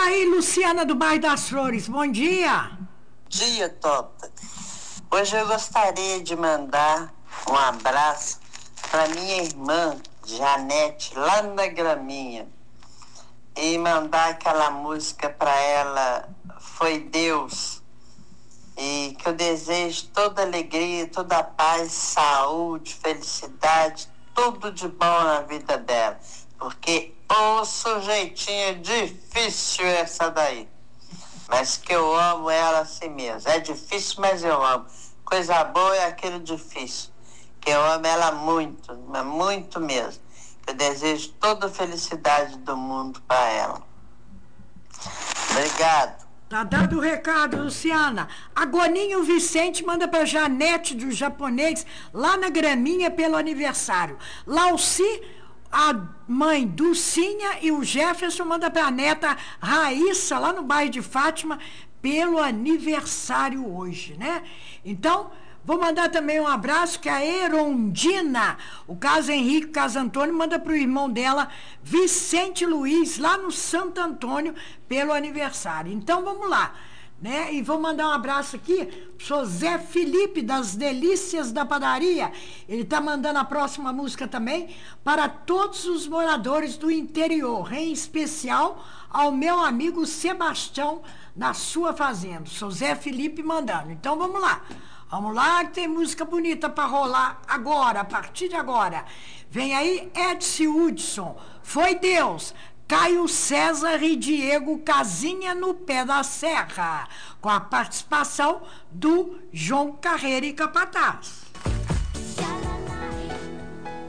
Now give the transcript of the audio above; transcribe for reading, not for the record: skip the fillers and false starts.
aí, Luciana do Bairro das Flores, bom dia. Dia, Tota. Hoje eu gostaria de mandar um abraço para minha irmã Janete, lá na Graminha, e mandar aquela música para ela, Foi Deus, e que eu desejo toda alegria, toda paz, saúde, felicidade, tudo de bom na vida dela, porque ô sujeitinha difícil essa daí, mas que eu amo ela assim mesmo. É difícil, mas eu amo. Coisa boa é aquilo difícil, que eu amo ela muito, mas muito mesmo. Eu desejo toda a felicidade do mundo para ela. Obrigado. Tá dado o recado, Luciana. Agoninho Vicente manda pra Janete do japonês, lá na Graminha, pelo aniversário. Lauci, a mãe Dulcinha, e o Jefferson manda pra neta Raíssa, lá no bairro de Fátima, pelo aniversário hoje, né? Então, vou mandar também um abraço que a Erondina, o caso Henrique, o caso Antônio, manda para o irmão dela, Vicente Luiz, lá no Santo Antônio, pelo aniversário. Então vamos lá, né? E vou mandar um abraço aqui pro Zé Felipe, das Delícias da Padaria. Ele está mandando a próxima música também para todos os moradores do interior, em especial ao meu amigo Sebastião, na sua fazenda. Sou Zé Felipe mandando. Então vamos lá. Vamos lá, que tem música bonita para rolar agora, a partir de agora. Vem aí Edson Hudson, Foi Deus, Caio César e Diego Casinha no Pé da Serra, com a participação do João Carreira e Capataz.